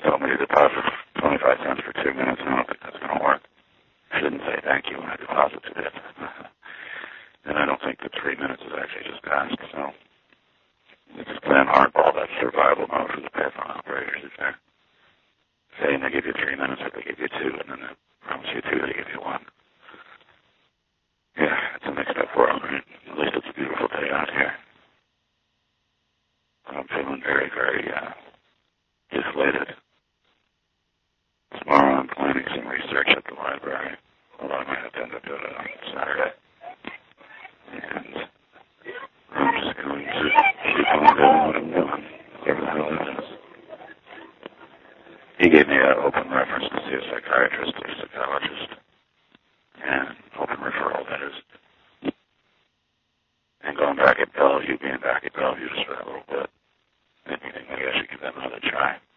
told me to deposit 25 cents for 2 minutes, and I don't think that's going to work. I didn't say thank you when I deposited it. And I don't think that 3 minutes is actually just passed, so it's just playing hardball. That's survival mode for the payphone operators. If they're saying they give you 3 minutes, if they give you 2, and then they promise you 2, they give you 1. Yeah, it's a mixed up world, right? At least it's a beautiful day out here. I'm feeling very, very deflated. Tomorrow I'm planning some research at the library, although I might have to end up doing it on Saturday. And I'm just going to keep on doing what I'm doing, whatever the hell it is. He gave me an open reference to see a psychiatrist or a psychologist, and open referral, that is. And going back at Bellevue, being back at Bellevue just for that little bit, maybe I should give that another try.